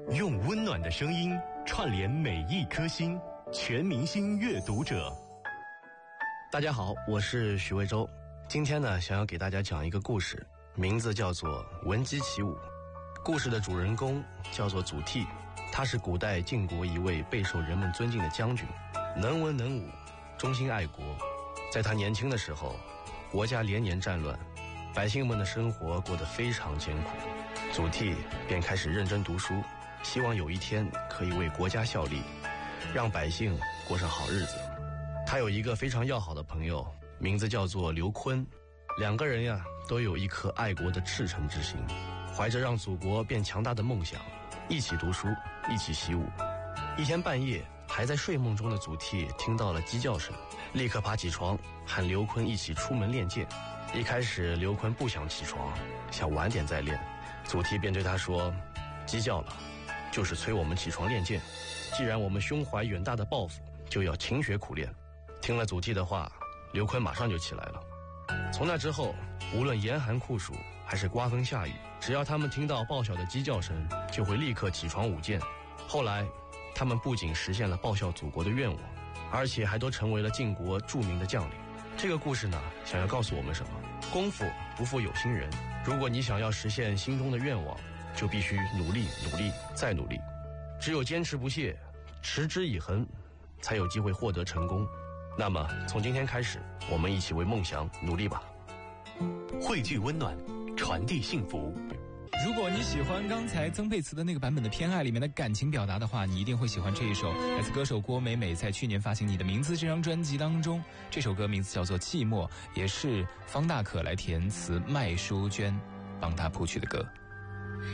用温暖的声音串联每一颗心，全明星阅读者。 大家好，我是许魏洲。今天呢，想要给大家讲一个故事，名字叫做《闻鸡起舞》。故事的主人公叫做祖逖，他是古代晋国一位备受人们尊敬的将军，能文能武，忠心爱国。在他年轻的时候，国家连年战乱，百姓们的生活过得非常艰苦。祖逖便开始认真读书，希望有一天可以为国家效力，让百姓过上好日子。他有一个非常要好的朋友，名字叫做刘琨。两个人呀，都有一颗爱国的赤诚之心，怀着让祖国变强大的梦想，一起读书，一起习武。一天半夜，还在睡梦中的祖逖听到了鸡叫声，立刻爬起床，喊刘琨一起出门练剑。一开始刘琨不想起床，想晚点再练。祖逖便对他说，鸡叫了，就是催我们起床练剑。既然我们胸怀远大的抱负，就要勤学苦练。听了祖逖的话，刘琨马上就起来了。从那之后，无论严寒酷暑还是刮风下雨，只要他们听到报晓的鸡叫声，就会立刻起床舞剑。后来他们不仅实现了报效祖国的愿望，而且还都成为了晋国著名的将领。这个故事呢，想要告诉我们什么？功夫不负有心人。如果你想要实现心中的愿望，就必须努力努力再努力。只有坚持不懈，持之以恒，才有机会获得成功。那么从今天开始，我们一起为梦想努力吧。 汇聚温暖，传递幸福。 如果你喜欢刚才曾沛慈的那个版本的《偏爱》里面的感情表达的话，你一定会喜欢这一首来自歌手郭美美在去年发行《你的名字》这张专辑当中。这首歌名字叫做《寂寞》，也是方大可来填词，麦淑娟帮她谱曲的歌。